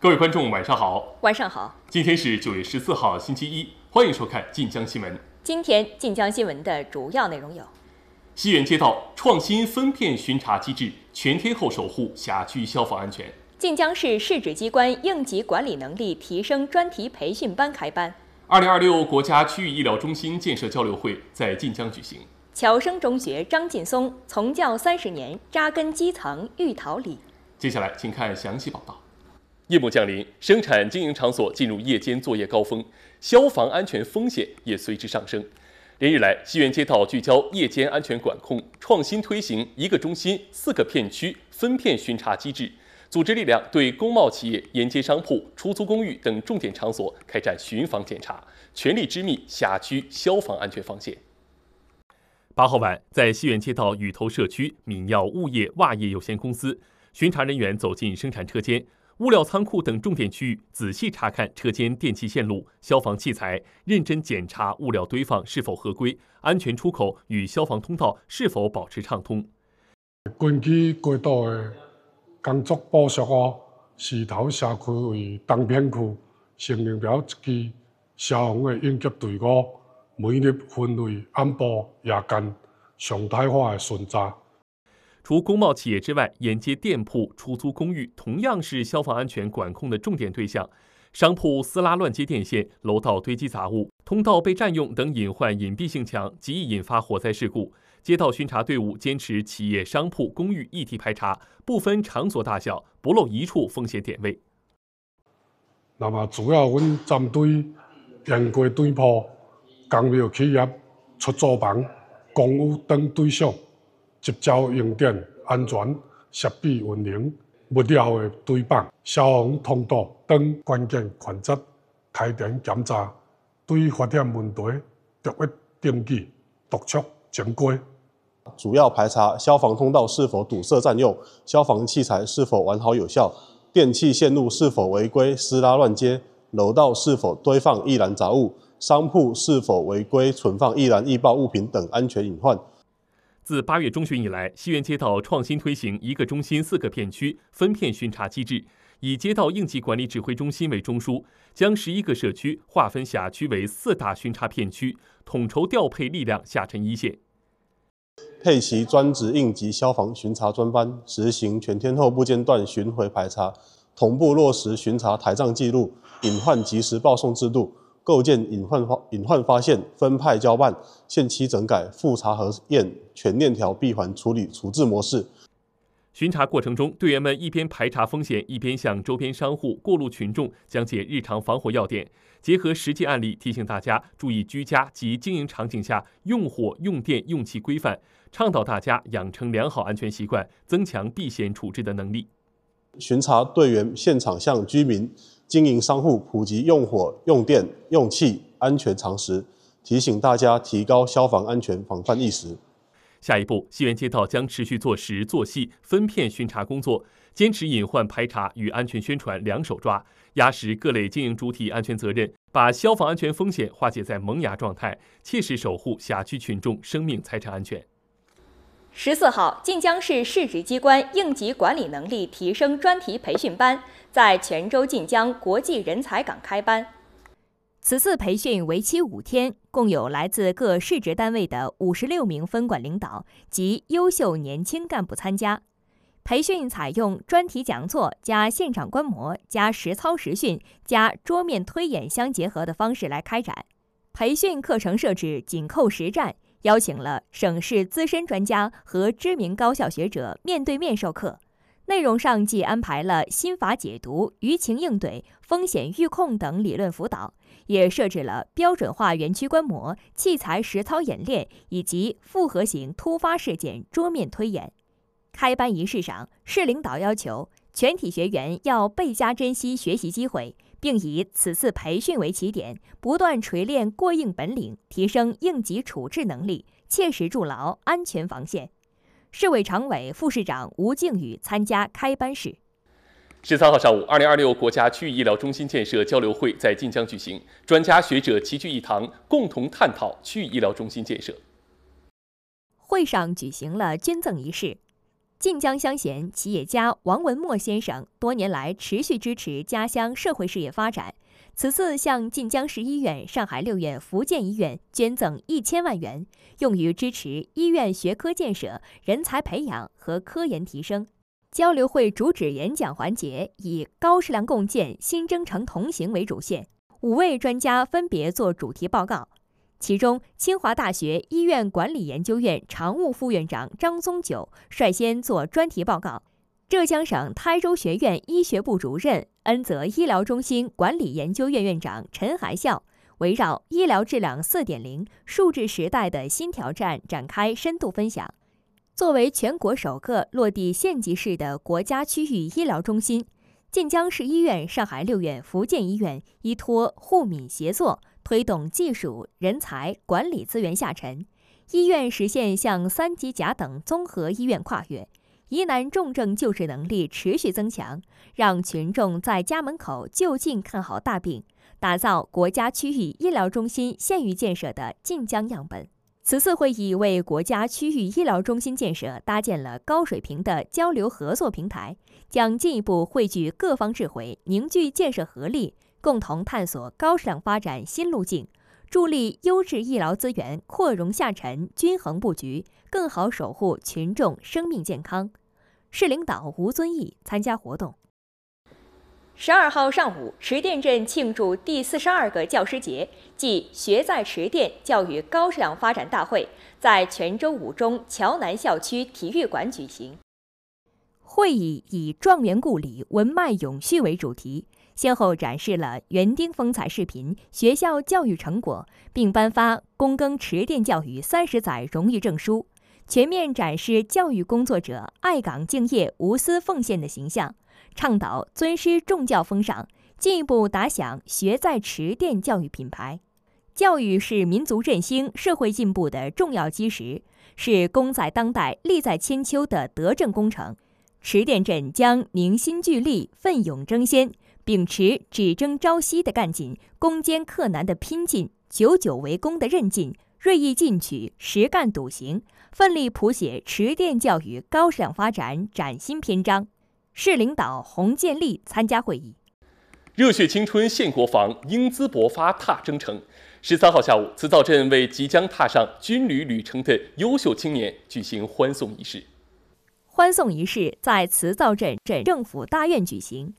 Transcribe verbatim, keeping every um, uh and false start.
各位观众，晚上好。 晚上好。 今天是九月十四号，星期一，欢迎收看晋江新闻。 今天晋江新闻的主要内容有： 西园街道创新分片巡查机制，全天候守护辖区消防安全。 晋江市市直机关应急管理能力提升专题培训班开班。 二零二六国家区域医疗中心建设交流会在晋江举行。 侨生中学张劲松从教三十年，扎根基层育桃李。 接下来，请看详细报道。夜幕降临，生产经营场所进入夜间作业高峰，消防安全风险也随之上升。连日来，西园街道聚焦夜间安全管控，创新推行一个中心、四个片区分片巡查机制，组织力量对工贸企业、沿街商铺、出租公寓等重点场所开展巡防检查，全力织密辖区消防安全防线。八号晚，在西园街道雨头社区闽药物业袜业有限公司，巡查人员走进生产车间、物料仓库等重点区域，仔细查看车间电气线路、消防器材，认真检查物料堆放是否合规，安全出口与消防通道是否保持畅通。 根据街道的工作部署哦，石头社区为东片区，成立了一支消防的应急队伍，每日分为暗部、夜间常态化的巡查。 除工贸企业之外，沿街店铺、出租公寓同样是消防安全管控的重点对象。商铺撕拉乱接电线，楼道堆积杂物，通道被占用等隐患隐蔽性强，极易引发火灾事故。街道巡查队伍坚持企业、商铺、公寓一体排查，不分场所大小，不漏一处风险点位。 那么主要阮针对严柜店铺、公庙企业、出租房、公寓等对象，接招用电、安全、设备运营、物料的堆放、消防通道等关键环节开展检查，对发现问题逐一登记、督促监规。 主要排查消防通道是否堵塞占用，消防器材是否完好有效，电气线路是否违规撕拉乱接，楼道是否堆放易燃杂物，商铺是否违规存放易燃易爆物品等安全隐患。 自八月中旬以来，西园街道创新推行一个中心、四个片区分片巡查机制，以街道应急管理指挥中心为中枢，将十一个社区划分辖区为四大巡查片区，统筹调配力量下沉一线。 配齐专职应急消防巡查专班，实行全天候不间断巡回排查，同步落实巡查台账记录、隐患及时报送制度，构建隐患发隐患发现、分派交办、限期整改、复查核验、全链条闭环处理处置模式。 巡查过程中，队员们一边排查风险，一边向周边商户、过路群众讲解日常防火要点，结合实际案例提醒大家注意居家及经营场景下用火、用电、用气规范，倡导大家养成良好安全习惯，增强避险处置的能力。 巡查队员现场向居民、经营商户普及用火、用电、用气安全常识，提醒大家提高消防安全防范意识。 下一步，西园街道将持续做实做细分片巡查工作，坚持隐患排查与安全宣传两手抓，压实各类经营主体安全责任，把消防安全风险化解在萌芽状态，切实守护辖区群众生命财产安全。 十四号，晋江市市直机关应急管理能力提升专题培训班在泉州晋江国际人才港开班。此次培训为期五天，共有来自各市直单位的五十六名分管领导及优秀年轻干部参加。培训采用专题讲座加现场观摩加实操实训加桌面推演相结合的方式来开展。培训课程设置紧扣实战，邀请了省市资深专家和知名高校学者面对面授课。内容上既安排了心法解读、舆情应对、风险预控等理论辅导，也设置了标准化园区观摩、器材实操演练以及复合型突发事件桌面推演。开班仪式上，市领导要求全体学员要倍加珍惜学习机会，并以此次培训为起点，不断锤炼过硬本领，提升应急处置能力，切实筑牢安全防线。市委常委、副市长吴靖宇参加开班式。 十三号上午，二零二六国家区域医疗中心建设交流会在晋江举行，专家学者齐聚一堂，共同探讨区域医疗中心建设。 会上举行了捐赠仪式。 晋江乡贤企业家王文墨先生多年来持续支持家乡社会事业发展，此次向晋江市医院、上海六院福建医院捐赠一千万元，用于支持医院学科建设、人才培养和科研提升。交流会主旨演讲环节以“高质量共建新征程同行”为主线，五位专家分别作主题报告。其中，清华大学医院管理研究院常务副院长张宗九率先做专题报告，浙江省台州学院医学部主任、恩泽医疗中心管理研究院院长陈海笑围绕医疗质量 四点零 数字时代的新挑战展开深度分享。作为全国首个落地县级市的国家区域医疗中心，晋江市医院、上海六院福建医院依托互敏协作，推动技术、人才、管理资源下沉，医院实现向三级甲等综合医院跨越，疑难重症救治能力持续增强，让群众在家门口就近看好大病，打造国家区域医疗中心县域建设的晋江样本。此次会议为国家区域医疗中心建设搭建了高水平的交流合作平台，将进一步汇聚各方智慧，凝聚建设合力，共同探索高质量发展新路径，助力优质医疗资源扩容下沉、均衡布局，更好守护群众生命健康。市领导吴遵义参加活动。十二号上午，池店镇庆祝第四十二个教师节暨学在池店教育高质量发展大会在泉州五中桥南校区体育馆举行。会议以状元故里，文脉永续为主题，先后展示了园丁风采视频、学校教育成果，并颁发躬耕池店教育三十载荣誉证书，全面展示教育工作者爱岗敬业、无私奉献的形象，倡导尊师重教风尚，进一步打响学在池店教育品牌。教育是民族振兴、社会进步的重要基石，是功在当代、利在千秋的德政工程。池店镇将凝心聚力、奋勇争先，秉持只争朝夕的干劲、攻坚克难的拼劲、久久为功的韧劲，锐意进取、实干笃行，奋力谱写池店教育高质量发展崭新篇章。市领导洪建立参加会议。 热血青春献国防，英姿勃发踏征程。十三号下午，慈灶镇为即将踏上军旅旅程的优秀青年举行欢送仪式。 欢送仪式在慈灶镇镇政府大院举行，